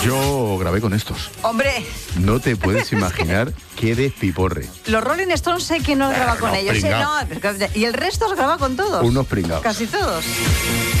Yo grabé con estos. Hombre, No te puedes imaginar qué despiporre. los Rolling Stones sé que no has grabado con no, ellos. pringao. No, y el resto has grabado con todos. Unos pringados. Casi todos.